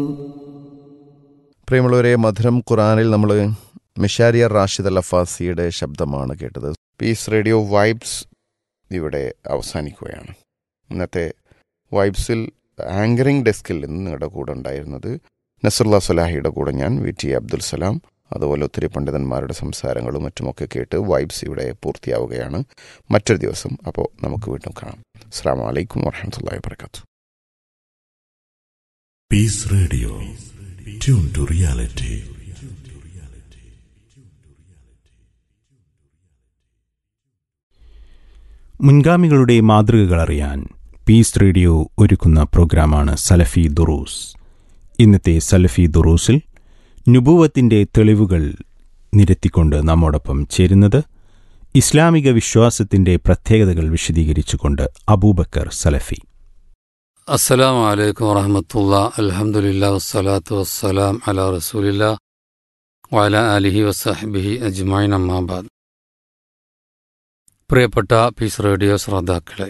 പ്രിയമുള്ളവരെ, മധുരം ഖുറാനിൽ നമ്മൾ മിഷാരിയർ റാഷിദ് അൽ അഫാസിയുടെ ശബ്ദമാണ് കേട്ടത്. പീസ് റേഡിയോ വൈബ്സ് ഇവിടെ അവസാനിക്കുകയാണ്. ഇന്നത്തെ വൈബ്സിൽ ആങ്കറിംഗ് ഡെസ്കിൽ നിന്ന് നിങ്ങളുടെ കൂടെ ഉണ്ടായിരുന്നത് നസറുല്ല സലാഹിയുടെ കൂടെ ഞാൻ VT അബ്ദുൽ സലാം. അതുപോലെ ഒത്തിരി പണ്ഡിതന്മാരുടെ സംസാരങ്ങളും മറ്റുമൊക്കെ കേട്ട് വൈബ്സ് ഇവിടെ പൂർത്തിയാവുകയാണ്. മറ്റൊരു ദിവസം അപ്പോൾ നമുക്ക് വീണ്ടും കാണാം. അസ്സലാമു അലൈക്കും വറഹ്മത്തുള്ളാഹി വബറകാതുഹു. Piece radio, tune to reality. മുൻഗാമികളുടെ മാതൃകകൾ അറിയാൻ പീസ് റേഡിയോ ഒരുക്കുന്ന പ്രോഗ്രാമാണ് സലഫി ദുറൂസ്. ഇന്നത്തെ സലഫി ദുറൂസിൽ നുബുവത്തിന്റെ തെളിവുകൾ നിരത്തിക്കൊണ്ട് നമ്മോടൊപ്പം ചേരുന്നത് ഇസ്ലാമിക വിശ്വാസത്തിന്റെ പ്രത്യേകതകൾ വിശദീകരിച്ചുകൊണ്ട് അബൂബക്കർ സലഫി. അസ്സലാമു അലൈക്കും വറഹ്മത്തുള്ളാഹി. അൽഹംദുലില്ലാഹി വസ്സലാത്തു വസ്സലാം അലാ റസൂലില്ലാഹി വഅലാ ആലിഹി വസഹ്ബിഹി അജ്മഈൻ. അമ്മാ ബഅദ്. പ്രിയപ്പെട്ട പീസ് റേഡിയോ ശ്രോതാക്കളെ,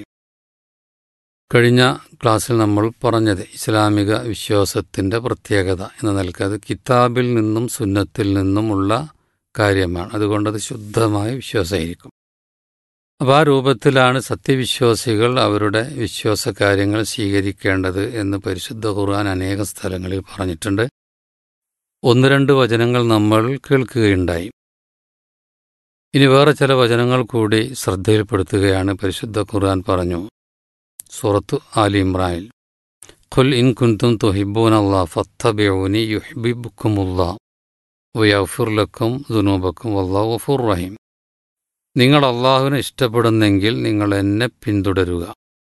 കഴിഞ്ഞ ക്ലാസ്സിൽ നമ്മൾ പറഞ്ഞത് ഇസ്ലാമിക വിശ്വാസത്തിൻ്റെ പ്രത്യേകത എന്ന നിലക്ക് കിതാബിൽ നിന്നും സുന്നത്തിൽ നിന്നുമുള്ള കാര്യമാണ്. അതുകൊണ്ടത് ശുദ്ധമായ വിശ്വാസമായിരിക്കും. അപ്പോൾ ആ രൂപത്തിലാണ് സത്യവിശ്വാസികൾ അവരുടെ വിശ്വാസ കാര്യങ്ങൾ സ്വീകരിക്കേണ്ടത് എന്ന് പരിശുദ്ധ ഖുർആൻ അനേകം സ്ഥലങ്ങളിൽ പറഞ്ഞിട്ടുണ്ട്. 1-2 വചനങ്ങൾ നമ്മൾ കേൾക്കുകയുണ്ടായി. ഇനി വേറെ ചില വചനങ്ങൾ കൂടി ശ്രദ്ധയിൽപ്പെടുത്തുകയാണ്. പരിശുദ്ധ ഖുർആൻ പറഞ്ഞു സൂറത്ത് ആലി ഇമ്രാനിൽ, ഖുൽ ഇൻ കുൻതും തുഹിബ്ബൂനല്ലാഹ ഫത്തബിഊനി യുഹ്ബിബുക്കുമുല്ലാഹ് വയഗ്ഫിർ ലക്കും ദുനൂബക്കും വല്ലാഹു ഗഫൂറുർ റഹീം. നിങ്ങൾ അള്ളാഹുവിനെ ഇഷ്ടപ്പെടുന്നെങ്കിൽ നിങ്ങൾ എന്നെ പിന്തുടരുക,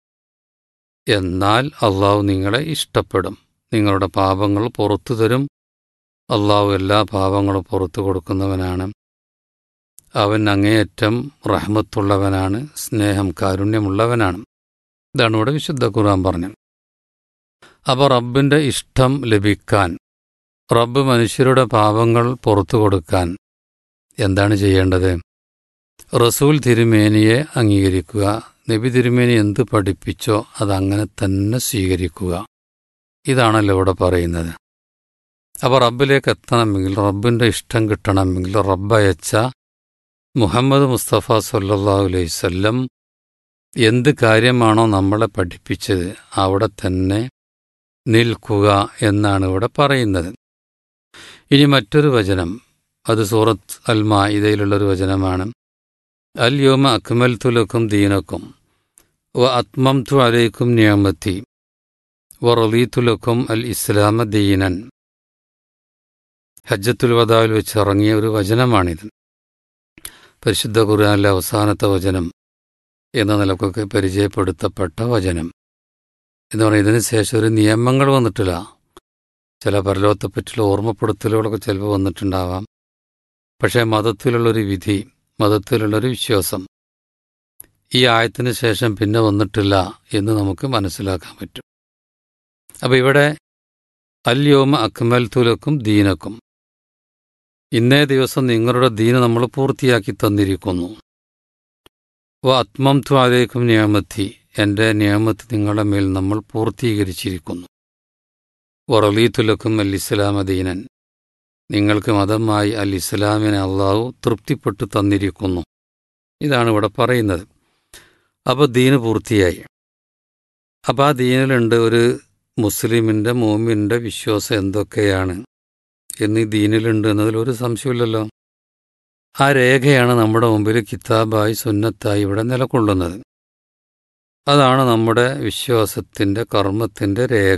എന്നാൽ അള്ളാഹു നിങ്ങളെ ഇഷ്ടപ്പെടും, നിങ്ങളുടെ പാപങ്ങൾ പുറത്തു തരും. അള്ളാഹു എല്ലാ പാപങ്ങളും പുറത്തു കൊടുക്കുന്നവനാണ്. അവൻ അങ്ങേയറ്റം റഹ്മത്തുള്ളവനാണ്, സ്നേഹം കാരുണ്യമുള്ളവനാണ്. ഇതാണ് ഇവിടെ വിശുദ്ധ ഖുർആൻ പറഞ്ഞത്. അപ്പോൾ റബ്ബിൻ്റെ ഇഷ്ടം ലഭിക്കാൻ, റബ്ബ് മനുഷ്യരുടെ പാപങ്ങൾ പുറത്തു കൊടുക്കാൻ എന്താണ് ചെയ്യേണ്ടത്? റസൂൽ തിരുമേനിയെ അംഗീകരിക്കുക. നബി തിരുമേനി എന്ത് പഠിപ്പിച്ചോ അതങ്ങനെ തന്നെ സ്വീകരിക്കുക. ഇതാണല്ലോ ഇവിടെ പറയുന്നത്. അപ്പോൾ റബ്ബിലേക്ക് എത്തണമെങ്കിൽ, റബ്ബിൻ്റെ ഇഷ്ടം കിട്ടണമെങ്കിൽ റബ്ബയച്ച മുഹമ്മദ് മുസ്തഫ സല്ലല്ലാഹു അലൈഹി വസല്ലം എന്ത് കാര്യമാണോ നമ്മളെ പഠിപ്പിച്ചത് അവിടെ തന്നെ നിൽക്കുക എന്നാണ് ഇവിടെ പറയുന്നത്. ഇനി മറ്റൊരു വചനം, അത് സൂറത്ത് അൽ മാഇദയിലുള്ളൊരു വചനമാണ്. അൽ യൗമ അക്മൽതു ലക്കും ദീനക്കും വ അത്മംതു അലൈക്കും നിഅമതി വ റളീതു ലക്കും അൽ ഇസ്ലാമ ദീനൻ. ഹജ്ജത്തുൽ വദായിൽ വെച്ച് ഇറങ്ങിയ ഒരു വചനമാണിത്. പരിശുദ്ധ ഖുർആനിലെ അവസാനത്തെ വചനം എന്ന നിലക്കൊക്കെ പരിചയപ്പെടുത്തപ്പെട്ട വചനം എന്ന് പറഞ്ഞാൽ ഇതിന് ശേഷം ഒരു നിയമങ്ങൾ വന്നിട്ടില്ല. ചില പരലോകത്തെപ്പറ്റിയുള്ള ഓർമ്മപ്പെടുത്തലുകളൊക്കെ ചിലപ്പോൾ വന്നിട്ടുണ്ടാവാം. പക്ഷേ മതത്തിലുള്ളൊരു വിധി, മതത്തിലുള്ളൊരു വിശ്വാസം ഈ ആയത്തിന് ശേഷം പിന്നെ വന്നിട്ടില്ല എന്ന് നമുക്ക് മനസ്സിലാക്കാൻ പറ്റും. അപ്പോൾ ഇവിടെ അൽ യൗമ അക്മൽതു ലക്കും ദീനക്കും, ഇന്നേ ദിവസം നിങ്ങളുടെ ദീന് നമ്മൾ പൂർത്തിയാക്കി തന്നിരിക്കുന്നു. വ അത്മംതു അലൈക്കും നിഅമതി, എൻ്റെ നിഅമത്ത് നിങ്ങളുടെ മേൽ നമ്മൾ പൂർത്തീകരിച്ചിരിക്കുന്നു. വ റളീതു ലക്കും അൽ ഇസ്ലാമ ദീനൻ, നിങ്ങൾക്ക് മതമായി അൽ ഇസ്ലാമിനെ അള്ളാഹു തൃപ്തിപ്പെട്ടു തന്നിരിക്കുന്നു. ഇതാണ് ഇവിടെ പറയുന്നത്. അപ്പോൾ ദീന് പൂർത്തിയായി. അപ്പോൾ ആ ദീനിലുണ്ട് ഒരു മുസ്ലിമിൻ്റെ, മോമിൻ്റെ വിശ്വാസം എന്തൊക്കെയാണ് എന്ന് ഈ ദീനിലുണ്ട് എന്നതിലൊരു സംശയമില്ലല്ലോ. ആ രേഖയാണ് നമ്മുടെ മുമ്പിൽ കിതാബായി സുന്നത്തായി ഇവിടെ നിലകൊള്ളുന്നത്. അതാണ് നമ്മുടെ വിശ്വാസത്തിൻ്റെ, കർമ്മത്തിൻ്റെ രേഖ.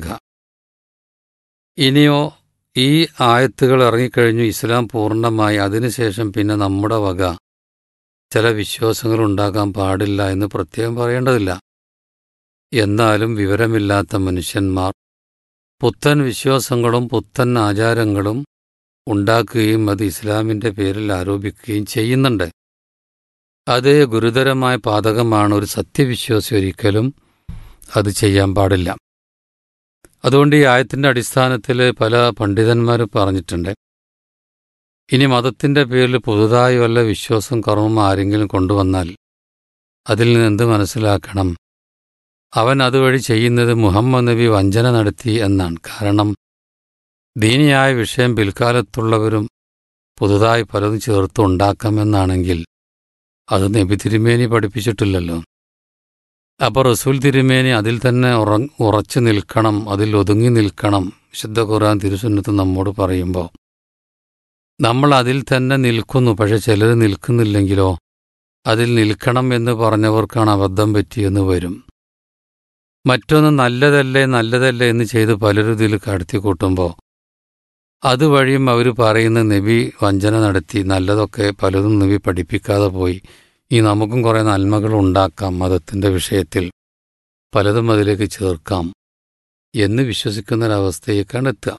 ഇനിയോ ഈ ആയത്തുകൾ ഇറങ്ങിക്കഴിഞ്ഞു, ഇസ്ലാം പൂർണ്ണമായി, അതിനുശേഷം പിന്നെ നമ്മുടെ വക ചില വിശ്വാസങ്ങൾ ഉണ്ടാകാൻ പാടില്ല എന്ന് പ്രത്യേകം പറയേണ്ടതില്ല. എന്നാലും വിവരമില്ലാത്ത മനുഷ്യന്മാർ പുത്തൻ വിശ്വാസങ്ങളും പുത്തൻ ആചാരങ്ങളും ഉണ്ടാക്കുകയും അത് ഇസ്ലാമിൻ്റെ പേരിൽ ആരോപിക്കുകയും ചെയ്യുന്നുണ്ട്. അത് ഗുരുതരമായ പാതകമാണ്. ഒരു സത്യവിശ്വാസി ഒരിക്കലും അത് ചെയ്യാൻ പാടില്ല. അതുകൊണ്ട് ഈ ആയത്തിൻ്റെ അടിസ്ഥാനത്തിൽ പല പണ്ഡിതന്മാർ പറഞ്ഞിട്ടുണ്ട്, ഇനി മതത്തിൻ്റെ പേരിൽ പുതുതായി വല്ല വിശ്വാസം കർമ്മം ആരെങ്കിലും കൊണ്ടുവന്നാൽ അതിൽ നിന്ന് എന്ത് മനസ്സിലാക്കണം? അവൻ അതുവഴി ചെയ്യുന്നത് മുഹമ്മദ് നബി വഞ്ചന നടത്തി എന്നാണ്. കാരണം ദീനിയായ വിഷയം പിൽക്കാലത്തുള്ളവരും പുതുതായി പലതും ചേർത്ത് ഉണ്ടാക്കാമെന്നാണെങ്കിൽ അത് നബി തിരുമേനി പഠിപ്പിച്ചിട്ടില്ലല്ലോ. അപ്പോൾ റസൂൽ തിരുമേനി അതിൽ തന്നെ ഉറച്ചു നിൽക്കണം, അതിൽ ഒതുങ്ങി നിൽക്കണം. വിശുദ്ധ ഖുർആൻ തിരുസുന്നത്ത് നമ്മോട് പറയുമ്പോൾ നമ്മൾ അതിൽ തന്നെ നിൽക്കുന്നു. പക്ഷെ ചിലർ നിൽക്കുന്നില്ലെങ്കിലോ അതിൽ നിൽക്കണം എന്ന് പറഞ്ഞവർക്കാണ് അബദ്ധം പറ്റിയെന്ന് വരും. മറ്റൊന്ന് നല്ലതല്ലേ നല്ലതല്ലേ എന്ന് ചെയ്ത് പലരും ഇതിൽ കടത്തിക്കൂട്ടുമ്പോൾ അതുവഴിയും അവർ പറയുന്ന നബി വഞ്ചന നടത്തി, നല്ലതൊക്കെ പലതും നബി പഠിപ്പിക്കാതെ പോയി, ഈ നമുക്കും കുറേ നന്മകൾ ഉണ്ടാക്കാം, മതത്തിൻ്റെ വിഷയത്തിൽ പലതും അതിലേക്ക് ചേർക്കാം എന്ന് വിശ്വസിക്കുന്നൊരവസ്ഥയേക്കാണ് എത്തുക.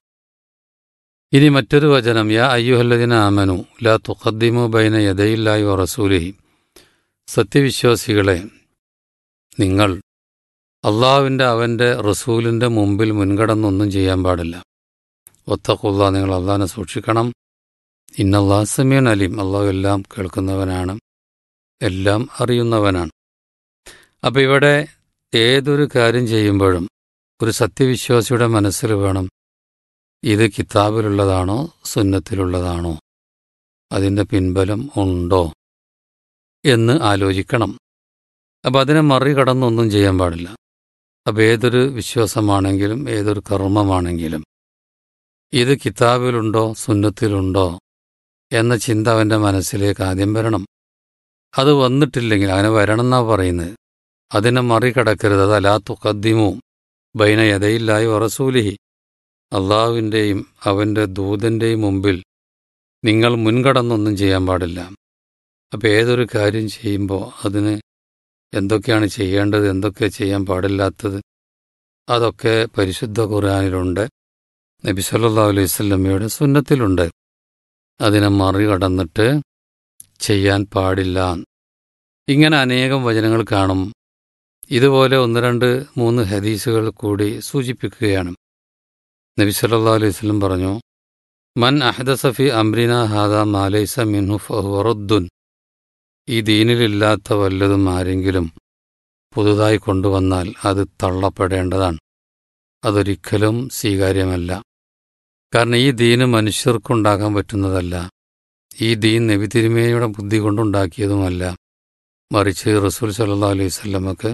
ഇനി മറ്റൊരു വചനം, യാ അയ്യുഹല്ലദീന ആമനു ലാ തുഖദ്ദിമു ബൈന യദയില്ലാഹി വ റസൂലിഹി. സത്യവിശ്വാസികളെ, നിങ്ങൾ അള്ളാഹുവിൻ്റെ അവൻ്റെ റസൂലിൻ്റെ മുമ്പിൽ മുൻകടന്നൊന്നും ചെയ്യാൻ പാടില്ല. വത്തഖുല്ലാ, നിങ്ങൾ അള്ളാഹിനെ സൂക്ഷിക്കണം. ഇന്നല്ലാഹു സമീഉൻ അലീം, അള്ളാഹു എല്ലാം കേൾക്കുന്നവനാണ്, എല്ലാം അറിയുന്നവനാണ്. അപ്പം ഇവിടെ ഏതൊരു കാര്യം ചെയ്യുമ്പോഴും ഒരു സത്യവിശ്വാസിയുടെ മനസ്സിൽ വേണം, ഇത് കിതാബിലുള്ളതാണോ സുന്നത്തിലുള്ളതാണോ, അതിൻ്റെ പിൻബലം ഉണ്ടോ എന്ന് ആലോചിക്കണം. അപ്പം അതിനെ മറികടന്നൊന്നും ചെയ്യാൻ പാടില്ല. അപ്പം ഏതൊരു വിശ്വാസമാണെങ്കിലും ഏതൊരു കർമ്മമാണെങ്കിലും ഇത് കിതാബിലുണ്ടോ സുന്നത്തിലുണ്ടോ എന്ന ചിന്ത അവൻ്റെ മനസ്സിലേക്ക് ആദ്യം വരണം. അത് വന്നിട്ടില്ലെങ്കിൽ, അങ്ങനെ വരണം എന്നാണ് പറയുന്നത്, അതിനെ മറികടക്കരുത്. അത് അലാ തുഖദ്ദിമു ബൈന യദയില്ലാഹി വ റസൂലിഹി, അള്ളാഹുവിൻ്റെയും അവൻ്റെ ദൂതൻ്റെയും മുമ്പിൽ നിങ്ങൾ മുൻകടന്നൊന്നും ചെയ്യാൻ പാടില്ല. അപ്പോൾ ഏതൊരു കാര്യം ചെയ്യുമ്പോൾ അതിന് എന്തൊക്കെയാണ് ചെയ്യേണ്ടത്, എന്തൊക്കെ ചെയ്യാൻ പാടില്ലാത്തത്, അതൊക്കെ പരിശുദ്ധ ഖുർആനിലുണ്ട്, നബി സല്ലല്ലാഹു അലൈഹി വസല്ലമയുടെ സുന്നത്തിലുണ്ട്. അതിനെ മറികടന്നിട്ട് ചെയ്യാൻ പാടില്ല. ഇങ്ങനെ അനേകം വചനങ്ങൾ കാണും. ഇതുപോലെ 1, 2, 3 ഹദീസുകൾ കൂടി സൂചിപ്പിക്കുകയാണ്. നബി സല്ലല്ലാഹു അലൈഹി വസല്ലം പറഞ്ഞു, മൻ അഹ്ദസ ഫി അംരിനാ ഹാദാ മാ ലൈസ മിൻഹു ഫഹുവ റദ്ദുൻ. ഈ ദീനിലില്ലാത്ത വല്ലതും ആരെങ്കിലും പുതുതായി കൊണ്ടുവന്നാൽ അത് തള്ളപ്പെടേണ്ടതാണ്, അതൊരിക്കലും സ്വീകാര്യമല്ല. കാരണം ഈ ദീന് മനുഷ്യർക്കുണ്ടാക്കാൻ പറ്റുന്നതല്ല, ഈ ദീൻ നബി തിരുമേനിയുടെ ബുദ്ധി കൊണ്ടുണ്ടാക്കിയതുമല്ല, മറിച്ച് റസൂൽ സല്ലല്ലാഹു അലൈഹി വസല്ലമക്ക്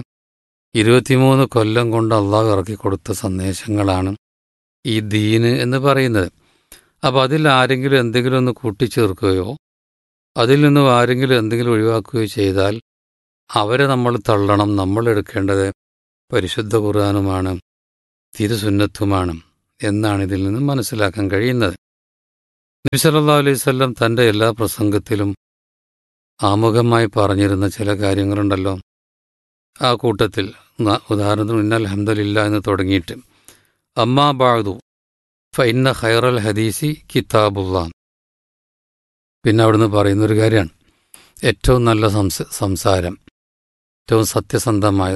23 കൊല്ലം കൊണ്ട് അള്ളാഹു ഇറക്കിക്കൊടുത്ത സന്ദേശങ്ങളാണ് ഈ ദീന് എന്ന് പറയുന്നത്. അപ്പോൾ അതിൽ ആരെങ്കിലും എന്തെങ്കിലും ഒന്ന് കൂട്ടിച്ചേർക്കുകയോ അതിൽ നിന്നും ആരെങ്കിലും എന്തെങ്കിലും ഒഴിവാക്കുകയോ ചെയ്താൽ അവരെ നമ്മൾ തള്ളണം. നമ്മൾ എടുക്കേണ്ടത് പരിശുദ്ധ ഖുർആനുമാണ്, തിരുസുന്നത്തുമാണ് എന്നാണ് ഇതിൽ നിന്ന് മനസ്സിലാക്കാൻ കഴിയുന്നത്. നബി സല്ലല്ലാഹു അലൈഹി വസല്ലം തൻ്റെ എല്ലാ പ്രസംഗത്തിലും ആമുഖമായി പറഞ്ഞിരുന്ന ചില കാര്യങ്ങളുണ്ടല്ലോ. ആ കൂട്ടത്തിൽ ഉദാഹരണത്തിന് ഇന്നൽ ഹംദലില്ലാ എന്ന് തുടങ്ങിയിട്ട് അമ്മാ ബഅദു ഫഇന്ന ഖൈറൽ ഹദീസി കിതാബുല്ലാഹ്. പിന്നെ അവിടുന്ന് പറയുന്നൊരു കാര്യമാണ്, ഏറ്റവും നല്ല സംസാരം, ഏറ്റവും സത്യസന്ധമായ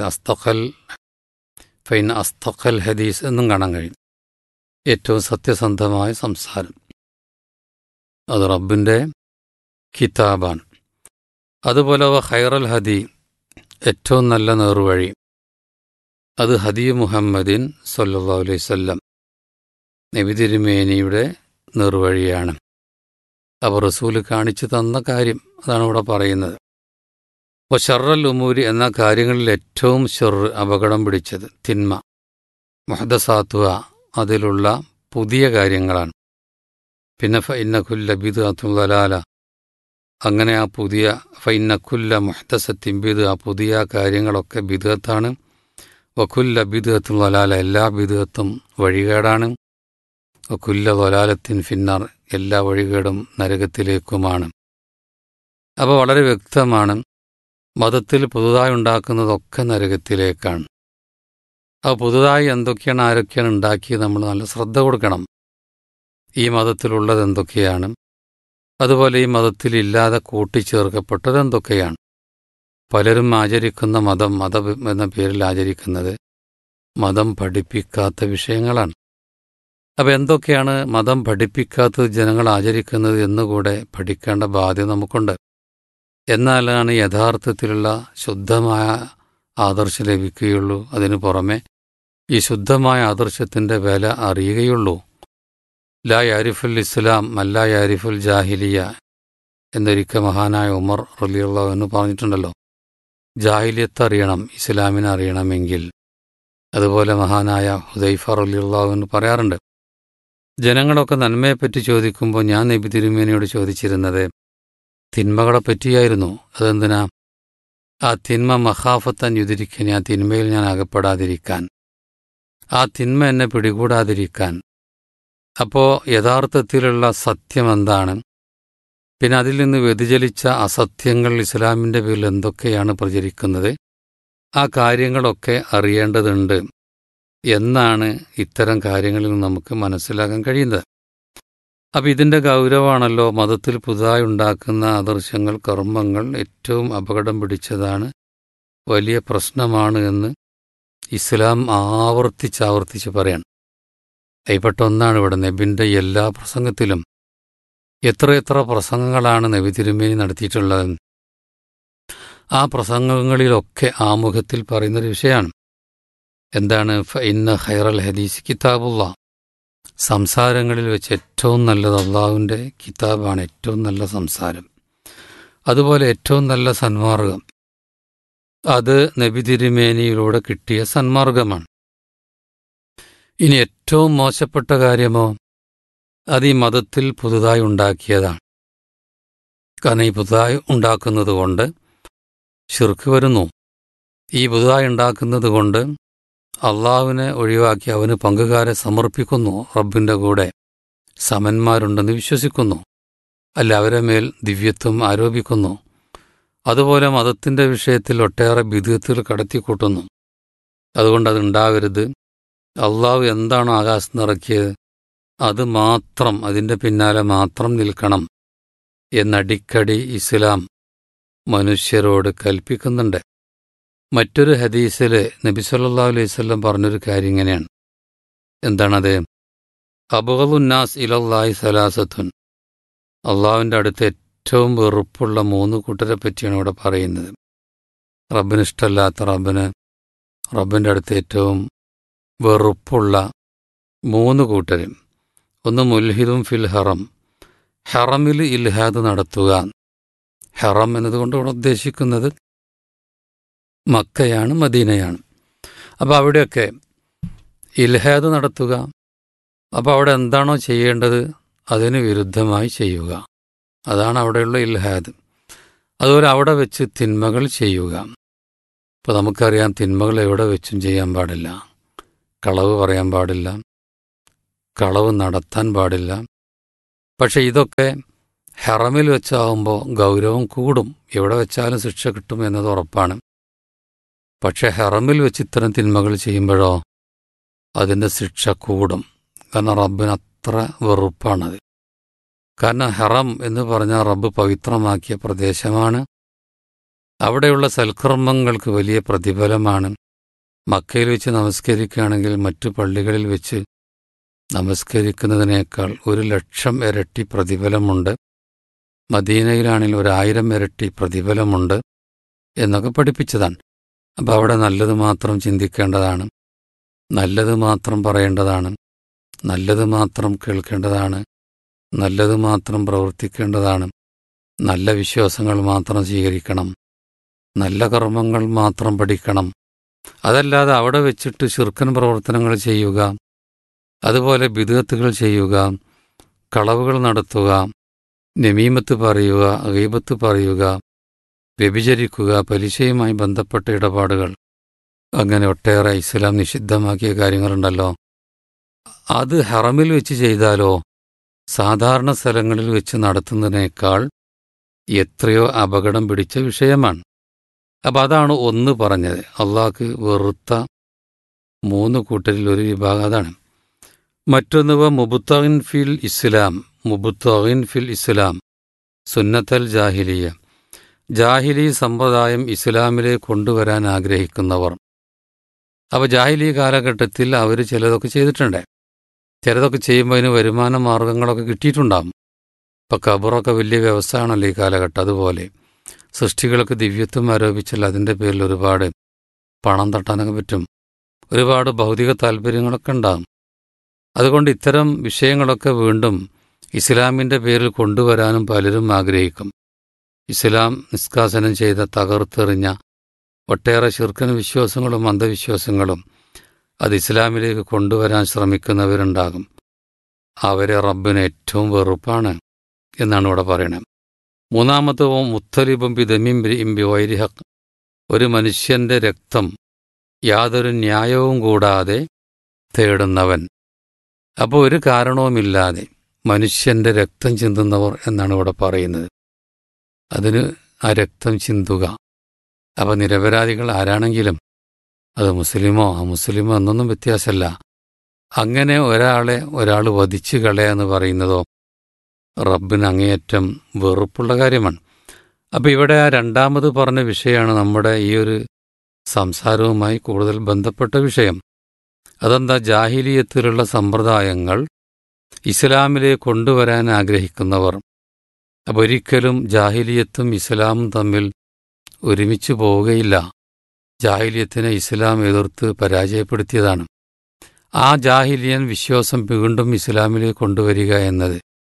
ഫൈന അസ്തഖൽ ഹദീസ് എന്നും കാണാൻ കഴിയും. ഏറ്റവും സത്യസന്ധമായ സംസാരം അത് റബ്ബിൻ്റെ കിതാബാണ്. അതുപോലെ ഖൈറൽ ഹദി, ഏറ്റവും നല്ല നേർവഴി, അത് ഹദി മുഹമ്മദിൻ സല്ലല്ലാഹു അലൈഹി വസല്ലം, നബി തിരുമേനിയുടെ നേർവഴിയാണ്. അപ്പോൾ റസൂല് കാണിച്ചു തന്ന കാര്യം അതാണ് ഇവിടെ പറയുന്നത്. അപ്പോൾ ഷർറൽ ഉമൂരി എന്ന കാര്യങ്ങളിൽ ഏറ്റവും ഷർറ്, അപകടം പിടിച്ചത്, തിന്മ, മുഹദസാത്തുഹ, അതിലുള്ള പുതിയ കാര്യങ്ങളാണ്. പിന്നെ ഫഇന്ന കുല്ല ബിദ്അത്തുൻ ദലാല, അങ്ങനെ ആ പുതിയ ഫഇന്ന കുല്ല മുഹ്ദസത്തിൻ ബിദ്അ, പുതിയ കാര്യങ്ങളൊക്കെ ബിദ്അത്താണ്. വകുല്ല ബിദ്അത്തുൻ ദലാല, എല്ലാ ബിദ്അത്തും വഴികേടാണ്. വകുല്ല ദലാലത്തിൻ ഫിന്നാർ, എല്ലാ വഴികേടും നരകത്തിലേക്കുമാണ്. അപ്പോൾ വളരെ വ്യക്തമാണ്, മതത്തിൽ പുതുതായി ഉണ്ടാക്കുന്നതൊക്കെ നരകത്തിലേക്കാണ്. അപ്പോൾ പുതുതായി എന്തൊക്കെയാണ് ആരൊക്കെയാണ് ഉണ്ടാക്കിയത് നമ്മൾ നല്ല ശ്രദ്ധ കൊടുക്കണം. ഈ മതത്തിലുള്ളത് എന്തൊക്കെയാണ്, അതുപോലെ ഈ മതത്തിൽ ഇല്ലാതെ കൂട്ടിച്ചേർക്കപ്പെട്ടത് എന്തൊക്കെയാണ്. പലരും ആചരിക്കുന്ന മതം എന്ന പേരിൽ ആചരിക്കുന്നത് മതം പഠിപ്പിക്കാത്ത വിഷയങ്ങളാണ്. അപ്പോൾ എന്തൊക്കെയാണ് മതം പഠിപ്പിക്കാത്തത് ജനങ്ങൾ ആചരിക്കുന്നത് എന്നുകൂടെ പഠിക്കേണ്ട ബാധ്യത നമുക്കുണ്ട്. എന്നാലാണ് യഥാർത്ഥത്തിലുള്ള ശുദ്ധമായ ആദർശം ലഭിക്കുകയുള്ളൂ. അതിനു പുറമെ ഈ ശുദ്ധമായ ആദർശത്തിൻ്റെ വില അറിയുകയുള്ളൂ. ലാ യാരിഫുൽ ഇസ്ലാം മല്ലാ യാരിഫുൽ ജാഹിലിയ എന്നൊരിക്കൽ മഹാനായ ഉമർ റളിയല്ലാഹു അൻഹു പറഞ്ഞിട്ടുണ്ടല്ലോ. ജാഹിലിയത്ത് അറിയണം, ഇസ്ലാമിനെ അറിയണമെങ്കിൽ. അതുപോലെ മഹാനായ ഹുദൈഫ റളിയല്ലാഹു അൻഹു പറയാറുണ്ട്, ജനങ്ങളൊക്കെ നന്മയെപ്പറ്റി ചോദിക്കുമ്പോൾ ഞാൻ നബി തിരുമേനിയോട് ചോദിച്ചിരുന്നത് തിന്മകളെ പറ്റിയായിരുന്നു. അതെന്തിനാ? ആ തിന്മ മഖാഫത്തൻ യുദിരിക്കാൻ, ആ തിന്മയിൽ ഞാൻ അകപ്പെടാതിരിക്കാൻ, ആ തിന്മ എന്നെ പിടികൂടാതിരിക്കാൻ. അപ്പോൾ യഥാർത്ഥത്തിലുള്ള സത്യം എന്താണ്, പിന്നെ അതിൽ നിന്ന് വ്യതിചലിച്ച അസത്യങ്ങൾ ഇസ്ലാമിൻ്റെ പേരിൽ എന്തൊക്കെയാണ് പ്രചരിക്കുന്നത്, ആ കാര്യങ്ങളൊക്കെ അറിയേണ്ടതുണ്ട് എന്നാണ് ഇത്തരം കാര്യങ്ങളിൽ നമുക്ക് മനസ്സിലാക്കാൻ കഴിയുന്നത്. അപ്പം ഇതിൻ്റെ ഗൗരവമാണല്ലോ മതത്തിൽ പുതുതായി ഉണ്ടാക്കുന്ന ആദർശങ്ങൾ, കർമ്മങ്ങൾ ഏറ്റവും അപകടം പിടിച്ചതാണ്, വലിയ പ്രശ്നമാണ് എന്ന് ഇസ്ലാം ആവർത്തിച്ചാവർത്തിച്ച് പറയാണ്. അതിൽപ്പെട്ട ഒന്നാണ് ഇവിടെ നബിൻ്റെ എല്ലാ പ്രസംഗത്തിലും. എത്രയെത്ര പ്രസംഗങ്ങളാണ് നബി തിരുമേനി നടത്തിയിട്ടുള്ളത്. ആ പ്രസംഗങ്ങളിലൊക്കെ ആമുഖത്തിൽ പറയുന്നൊരു വിഷയമാണ്. എന്താണ്? ഫഇന്ന ഖൈറൽ ഹദീസ് കിതാബുല്ലാഹ്. സംസാരങ്ങളിൽ വെച്ച് ഏറ്റവും നല്ലത് അള്ളാഹുവിൻ്റെ കിതാബാണ്, ഏറ്റവും നല്ല സംസാരം. അതുപോലെ ഏറ്റവും നല്ല സന്മാർഗം അത് നബി തിരുമേനിയിലൂടെ കിട്ടിയ സന്മാർഗമാണ്. ഇനി ഏറ്റവും മോശപ്പെട്ട കാര്യമോ? അത് ഈ മതത്തിൽ പുതുതായി ഉണ്ടാക്കിയതാണ്. കാരണം ഈ പുതുതായി ഉണ്ടാക്കുന്നത് കൊണ്ട് ശിർക്ക് വരുന്നു. ഈ പുതുതായി ഉണ്ടാക്കുന്നത് കൊണ്ട് അള്ളാഹുവിനെ ഒഴിവാക്കി അവന് പങ്കുകാരെ സമർപ്പിക്കുന്നു, റബ്ബിൻ്റെ കൂടെ സമന്മാരുണ്ടെന്ന് വിശ്വസിക്കുന്നു, അല്ല അവരെ മേൽ ദിവ്യത്വം ആരോപിക്കുന്നു. അതുപോലെ മതത്തിൻ്റെ വിഷയത്തിൽ ഒട്ടേറെ ബിദ്അത്തുകൾ കടത്തിക്കൂട്ടുന്നു. അതുകൊണ്ടതുണ്ടാവരുത്. അള്ളാഹു എന്താണോ ആകാശത്ത് നിറക്കിയത് അത് മാത്രം, അതിൻ്റെ പിന്നാലെ മാത്രം നിൽക്കണം എന്നടിക്കടി ഇസ്ലാം മനുഷ്യരോട് കൽപ്പിക്കുന്നുണ്ട്. മറ്റൊരു ഹദീസിൽ നബി സല്ലല്ലാഹു അലൈഹി വസല്ലം പറഞ്ഞൊരു കാര്യം ഇങ്ങനെയാണ്. എന്താണത്? അബ്ഗളുന്നാസ് ഇലല്ലാഹി സലാസത്തുൻ. അള്ളാഹുവിൻ്റെ അടുത്ത് ഏറ്റവും വെറുപ്പുള്ള 3 കൂട്ടരെ പറ്റിയാണ് ഇവിടെ പറയുന്നത്. റബ്ബിന് ഇഷ്ടമല്ലാത്ത, റബ്ബിൻ്റെ അടുത്ത് ഏറ്റവും വെറുപ്പുള്ള 3 കൂട്ടർ. ഒന്ന് മുൽഹിദും ഫിൽ ഹറം. ഹറമിൽ ഇൽഹാദ് നടത്തുക. ഹറം എന്നതുകൊണ്ട് ഇവിടെ ഉദ്ദേശിക്കുന്നത് മക്കയാണ്, മദീനയാണ്. അപ്പോൾ അവിടെയൊക്കെ ഇൽഹാദ് നടത്തുക. അപ്പോൾ അവിടെ എന്താണോ ചെയ്യേണ്ടത് അതിന് വിരുദ്ധമായി ചെയ്യുക. അതാണ് അവിടെയുള്ള ഇൽഹാദ്. അതുപോലെ അവിടെ വെച്ച് തിന്മകൾ ചെയ്യുക. ഇപ്പോൾ നമുക്കറിയാം തിന്മകൾ എവിടെ വെച്ചും ചെയ്യാൻ പാടില്ല. കളവ് പറയാൻ പാടില്ല, കളവ് നടത്താൻ പാടില്ല. പക്ഷെ ഇതൊക്കെ ഹറമിൽ വെച്ചാകുമ്പോൾ ഗൗരവം കൂടും. എവിടെ വെച്ചാലും ശിക്ഷ കിട്ടും എന്നത് ഉറപ്പാണ്. പക്ഷെ ഹറമിൽ വെച്ച് ഇത്തരം തിന്മകൾ ചെയ്യുമ്പോഴോ അതിൻ്റെ ശിക്ഷ കൂടും. കാരണം റബ്ബിന് അത്ര വെറുപ്പാണത്. കാരണം ഹറം എന്ന് പറഞ്ഞാൽ റബ്ബ് പവിത്രമാക്കിയ പ്രദേശമാണ്. അവിടെയുള്ള സൽക്കർമ്മങ്ങൾക്ക് വലിയ പ്രതിഫലമാണ്. മക്കയിൽ വെച്ച് നമസ്കരിക്കുകയാണെങ്കിൽ മറ്റു പള്ളികളിൽ വെച്ച് നമസ്കരിക്കുന്നതിനേക്കാൾ 1,00,000 ഇരട്ടി പ്രതിഫലമുണ്ട്. മദീനയിലാണെങ്കിൽ 1000 ഇരട്ടി പ്രതിഫലമുണ്ട് എന്നൊക്കെ പഠിപ്പിച്ചതാണ്. അപ്പോൾ അവിടെ നല്ലത് മാത്രം ചിന്തിക്കേണ്ടതാണ്, നല്ലത് മാത്രം പറയേണ്ടതാണ്, നല്ലത് മാത്രം കേൾക്കേണ്ടതാണ്, നല്ലത് മാത്രം പ്രവർത്തിക്കേണ്ടതാണ്, നല്ല വിശ്വാസങ്ങൾ മാത്രം സ്വീകരിക്കണം, നല്ല കർമ്മങ്ങൾ മാത്രം പഠിക്കണം. അതല്ലാതെ അവിടെ വെച്ചിട്ട് ശിർക്കൻ പ്രവർത്തനങ്ങൾ ചെയ്യുക, അതുപോലെ ബിദ്അത്തുകൾ ചെയ്യുക, കളവുകൾ നടത്തുക, നമീമത്ത് പറയുക, ഗീബത്ത് പറയുക, വ്യഭിചരിക്കുക, പലിശയുമായി ബന്ധപ്പെട്ട ഇടപാടുകൾ, അങ്ങനെ ഒട്ടേറെ ഇസ്ലാം നിഷിദ്ധമാക്കിയ കാര്യങ്ങളുണ്ടല്ലോ. അത് ഹറമിൽ വെച്ച് ചെയ്താലോ സാധാരണ സ്ഥലങ്ങളിൽ വെച്ച് നടത്തുന്നതിനേക്കാൾ എത്രയോ അപകടം പിടിച്ച വിഷയമാണ്. അപ്പം അതാണ് ഒന്ന് പറഞ്ഞത്. അള്ളാഹ്ക്ക് വെറുത്ത 3 കൂട്ടരിൽ ഒരു വിഭാഗം അതാണ്. മറ്റൊന്ന് മുബ്തഗിൻ ഫിൽ ഇസ്ലാം, മുബ്തഗിൻ ഫിൽ ഇസ്ലാം സുന്നത്തൽ ജാഹിലിയ. ജാഹിലി സമ്പ്രദായം ഇസ്ലാമിലേക്ക് കൊണ്ടുവരാൻ ആഗ്രഹിക്കുന്നവർ. അപ്പോൾ ജാഹിലി കാലഘട്ടത്തിൽ അവർ ചിലതൊക്കെ ചെയ്തിട്ടുണ്ട്. ചിലതൊക്കെ ചെയ്യുമ്പോൾ അതിന് വരുമാന മാർഗങ്ങളൊക്കെ കിട്ടിയിട്ടുണ്ടാകും. ഇപ്പം ഖബറൊക്കെ വലിയ വ്യവസായമാണല്ലോ ഈ കാലഘട്ടം. അതുപോലെ സൃഷ്ടികൾക്ക് ദിവ്യത്വം ആരോപിച്ചാൽ അതിൻ്റെ പേരിൽ ഒരുപാട് പണം തട്ടാനൊക്കെ പറ്റും. ഒരുപാട് ഭൗതിക താല്പര്യങ്ങളൊക്കെ ഉണ്ടാകും. അതുകൊണ്ട് ഇത്തരം വിഷയങ്ങളൊക്കെ വീണ്ടും ഇസ്ലാമിൻ്റെ പേരിൽ കൊണ്ടുവരാനും പലരും ആഗ്രഹിക്കും. ഇസ്ലാം നിഷ്കാസനം ചെയ്ത തകർത്തെറിഞ്ഞ ഒട്ടേറെ ശിർക്കൻ വിശ്വാസങ്ങളും അന്ധവിശ്വാസങ്ങളും അത് ഇസ്ലാമിലേക്ക് കൊണ്ടുവരാൻ ശ്രമിക്കുന്നവരുണ്ടാകും. അവരെ റബ്ബിന് ഏറ്റവും വെറുപ്പാണ് എന്നാണ് ഇവിടെ പറയുന്നത്. മൂന്നാമത്തെ മുത്തലിബും ബിദമിംബി വൈരിഹക്, ഒരു മനുഷ്യൻ്റെ രക്തം യാതൊരു ന്യായവും കൂടാതെ തേടുന്നവൻ. അപ്പോൾ ഒരു കാരണവുമില്ലാതെ മനുഷ്യൻ്റെ രക്തം ചിന്തുന്നവർ എന്നാണ് ഇവിടെ പറയുന്നത്. അതിന് ആ രക്തം ചിന്തുക. അപ്പോൾ നിരപരാധികൾ ആരാണെങ്കിലും അത് മുസ്ലിമോ അമുസ്ലിമോ എന്നൊന്നും വ്യത്യാസമല്ല. അങ്ങനെ ഒരാൾ വധിച്ചു കളയാന്ന് പറയുന്നതോ റബ്ബിന് അങ്ങേയറ്റം വെറുപ്പുള്ള കാര്യമാണ്. അപ്പോൾ ഇവിടെ ആ രണ്ടാമത് പറഞ്ഞ വിഷയമാണ് നമ്മുടെ ഈ ഒരു സംസാരവുമായി കൂടുതൽ ബന്ധപ്പെട്ട വിഷയം. അതെന്താ? ജാഹിലിയത്തിലുള്ള സമ്പ്രദായങ്ങൾ ഇസ്ലാമിലേക്ക് കൊണ്ടുവരാൻ ആഗ്രഹിക്കുന്നവർ. അപ്പോൾ ഒരിക്കലും ജാഹിലിയത്തും ഇസ്ലാമും തമ്മിൽ ഒരുമിച്ച് പോവുകയില്ല. ജാഹിലിയത്തിനെ ഇസ്ലാം എതിർത്ത് പരാജയപ്പെടുത്തിയതാണ്. ആ ജാഹിലിയൻ വിശ്വാസം വീണ്ടും ഇസ്ലാമിലേക്ക് കൊണ്ടുവരിക എന്നത്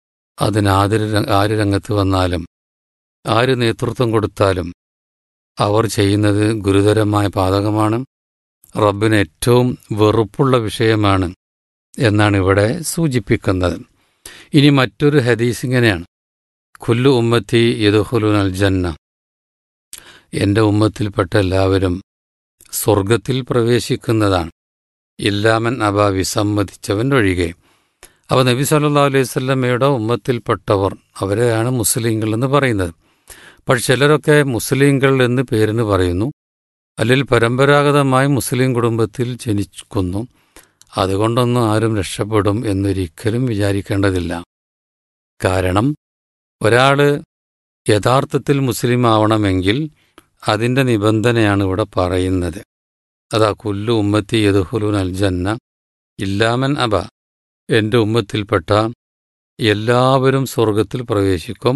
ആര് രംഗത്ത് വന്നാലും ആര് നേതൃത്വം കൊടുത്താലും അവർ ചെയ്യുന്നത് ഗുരുതരമായ പാതകമാണ്, റബ്ബിന് ഏറ്റവും വെറുപ്പുള്ള വിഷയമാണ് എന്നാണ് ഇവിടെ സൂചിപ്പിക്കുന്നത്. ഇനി മറ്റൊരു ഹദീസ് ഇങ്ങനെയാണ്: കുല്ലു ഉമ്മത്തി യദ്ഖുലൂനൽ ജന്ന, എൻ്റെ ഉമ്മത്തിൽപ്പെട്ട എല്ലാവരും സ്വർഗത്തിൽ പ്രവേശിക്കുന്നതാണ്, ഇല്ലാമൻ അബ, വിസമ്മതിച്ചവൻ ഒഴികെ. അപ്പോൾ നബി സല്ലല്ലാഹു അലൈഹി വസല്ലമയുടെ ഉമ്മത്തിൽപ്പെട്ടവർ അവരെയാണ് മുസ്ലിങ്ങൾ എന്ന് പറയുന്നത്. പക്ഷെ ചിലരൊക്കെ മുസ്ലിങ്ങൾ എന്ന് പേരിന് പറയുന്നു, അല്ലെങ്കിൽ പരമ്പരാഗതമായി മുസ്ലിം കുടുംബത്തിൽ ജനിക്കുന്നു, അതുകൊണ്ടൊന്നും ആരും രക്ഷപ്പെടും എന്നൊരിക്കലും വിചാരിക്കേണ്ടതില്ല. കാരണം ഒരാൾ യഥാർത്ഥത്തിൽ മുസ്ലിം ആവണമെങ്കിൽ അതിൻ്റെ നിബന്ധനയാണ് ഇവിടെ പറയുന്നത്. അതാ കുല്ലു ഉമ്മത്തി യദ്ഖുലൂനൽ ജന്ന ഇല്ലാമൻ അബ, എൻ്റെ ഉമ്മത്തിൽപ്പെട്ട എല്ലാവരും സ്വർഗത്തിൽ പ്രവേശിക്കും,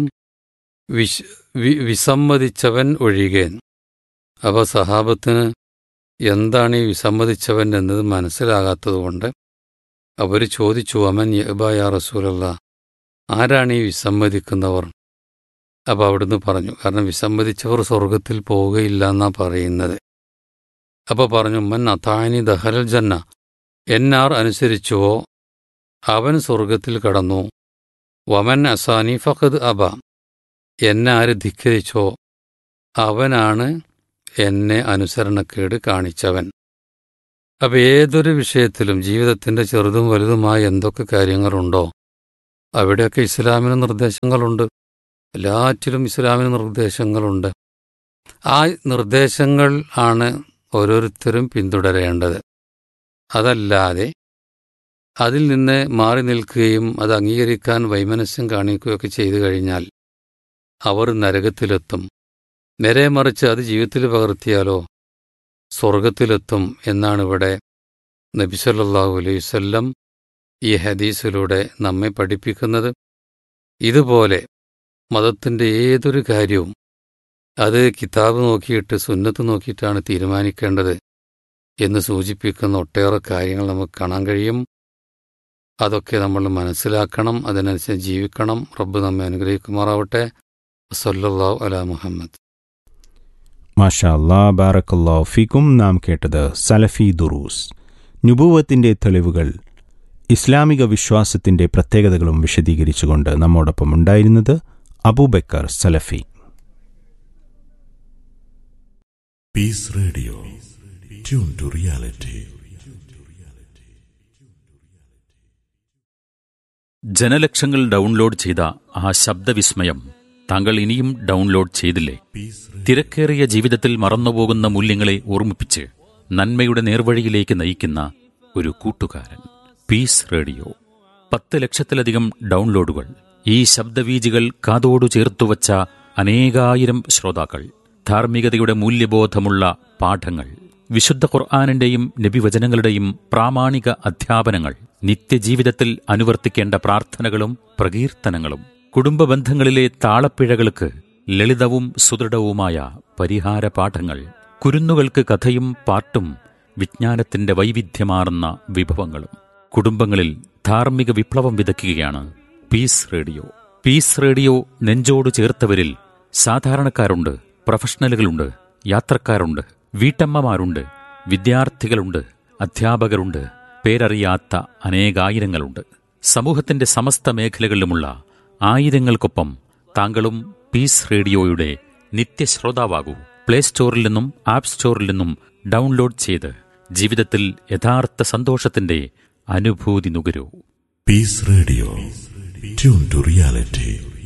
വിസമ്മതിച്ചവൻ ഒഴികെ. അപ്പോൾ സഹാബത്തിന് എന്താണ് ഈ വിസമ്മതിച്ചവൻ എന്നത് മനസ്സിലാകാത്തതുകൊണ്ട് അവർ ചോദിച്ചു, അമൻ യഅബ യാ റസൂലല്ലാഹ്, ആരാണ് ഈ വിസമ്മതിക്കുന്നവർ? അപ്പോൾ അവിടുന്ന് പറഞ്ഞു, കാരണം വിസമ്മതിച്ചവർ സ്വർഗത്തിൽ പോവുകയില്ല എന്നാണ് പറയുന്നത്. അപ്പോൾ പറഞ്ഞു, മൻ അതാനി ദഖലൽ ജന്ന, എന്നാർ അനുസരിച്ചുവോ അവൻ സ്വർഗത്തിൽ കടന്നു, വമൻ അസാനി ഫഖദ് അബ, എന്നെ ആര് ധിക്കരിച്ചോ അവനാണ് എന്നെ അനുസരണക്കേട് കാണിച്ചവൻ. അപ്പോൾ ഏതൊരു വിഷയത്തിലും ജീവിതത്തിൻ്റെ ചെറുതും വലുതുമായ എന്തൊക്കെ കാര്യങ്ങളുണ്ടോ അവിടെയൊക്കെ ഇസ്ലാമിന് നിർദ്ദേശങ്ങളുണ്ട്. എല്ലാറ്റിലും ഇസ്ലാമിന് നിർദ്ദേശങ്ങളുണ്ട്. ആ നിർദ്ദേശങ്ങൾ ആണ് ഓരോരുത്തരും പിന്തുടരേണ്ടത്. അതല്ലാതെ അതിൽ നിന്ന് മാറി നിൽക്കുകയും അത് അംഗീകരിക്കാൻ വൈമനസ്യം കാണിക്കുകയൊക്കെ ചെയ്തു കഴിഞ്ഞാൽ അവർ നരകത്തിലെത്തും. നേരെ മറിച്ച് അത് ജീവിതത്തിൽ പകർത്തിയാലോ സ്വർഗത്തിലെത്തും എന്നാണ് ഇവിടെ നബി സല്ലല്ലാഹു അലൈഹി വസല്ലം ഈ ഹദീസിലൂടെ നമ്മെ പഠിപ്പിക്കുന്നത്. ഇതുപോലെ മതത്തിൻ്റെ ഏതൊരു കാര്യവും അത് കിതാബ് നോക്കിയിട്ട് സുന്നത്ത് നോക്കിയിട്ടാണ് തീരുമാനിക്കേണ്ടത് എന്ന് സൂചിപ്പിക്കുന്ന ഒട്ടേറെ കാര്യങ്ങൾ നമുക്ക് കാണാൻ കഴിയും. അതൊക്കെ നമ്മൾ മനസ്സിലാക്കണം, അതിനനുസരിച്ച് ജീവിക്കണം. റബ്ബ് നമ്മെ അനുഗ്രഹിക്കുമാറാവട്ടെ. സല്ലല്ലാഹു അലാ മുഹമ്മദ്. മാഷാ അല്ലാഹ്, ബാറക്കല്ലാഹു ഫീക്കും. നാം കേട്ടത് സലഫി ദുറൂസ്, നുബുവത്തിൻ്റെ തെളിവുകൾ, ഇസ്ലാമിക വിശ്വാസത്തിൻ്റെ പ്രത്യേകതകളും വിശദീകരിച്ചുകൊണ്ട് നമ്മോടൊപ്പം ഉണ്ടായിരുന്നത് അബൂബക്കർ സലഫി. Peace Radio. Tune to reality. ജനലക്ഷങ്ങൾ download ചെയ്ത ആ ശബ്ദവിസ്മയം താങ്കൾ ഇനിയും ഡൗൺലോഡ് ചെയ്തില്ലേ? തിരക്കേറിയ ജീവിതത്തിൽ മറന്നുപോകുന്ന മൂല്യങ്ങളെ ഓർമ്മിപ്പിച്ച് നന്മയുടെ നേർവഴിയിലേക്ക് നയിക്കുന്ന ഒരു കൂട്ടുകാരൻ. Piece radio. 10 ലക്ഷത്തിലധികം ഡൗൺലോഡുകൾ. ഈ ശബ്ദവീജികൾ കാതോടു ചേർത്തുവച്ച അനേകായിരം ശ്രോതാക്കൾ. ധാർമ്മികതയുടെ മൂല്യബോധമുള്ള പാഠങ്ങൾ, വിശുദ്ധ ഖുർആനിന്റെയും നബിവചനങ്ങളുടെയും പ്രാമാണിക അധ്യാപനങ്ങൾ, നിത്യജീവിതത്തിൽ അനുവർത്തിക്കേണ്ട പ്രാർത്ഥനകളും പ്രകീർത്തനങ്ങളും, കുടുംബ ബന്ധങ്ങളിലെ താളപ്പിഴകൾക്ക് ലളിതവും സുദൃഢവുമായ പരിഹാര പാഠങ്ങൾ, കുരുന്നുകൾക്ക് കഥയും പാട്ടും, വിജ്ഞാനത്തിന്റെ വൈവിധ്യമാർന്ന വിഭവങ്ങളും. കുടുംബങ്ങളിൽ ധാർമ്മിക വിപ്ലവം വിതയ്ക്കുകയാണ് പീസ് റേഡിയോ. പീസ് റേഡിയോ നെഞ്ചോട് ചേർത്തവരിൽ സാധാരണക്കാരുണ്ട്, പ്രൊഫഷണലുകളുണ്ട്, യാത്രക്കാരുണ്ട്, വീട്ടമ്മമാരുണ്ട്, വിദ്യാർത്ഥികളുണ്ട്, അധ്യാപകരുണ്ട്, പേരറിയാത്ത അനേകായിരങ്ങളുണ്ട്. സമൂഹത്തിന്റെ സമസ്ത മേഖലകളിലുമുള്ള ആയിരങ്ങൾക്കൊപ്പം താങ്കളും പീസ് റേഡിയോയുടെ നിത്യശ്രോതാവാകൂ. പ്ലേ സ്റ്റോറിൽ നിന്നും ആപ്പ് സ്റ്റോറിൽ നിന്നും ഡൗൺലോഡ് ചെയ്ത് ജീവിതത്തിൽ യഥാർത്ഥ സന്തോഷത്തിന്റെ അനുഭൂതി നുകരൂ. Peace Radio. Tune to reality.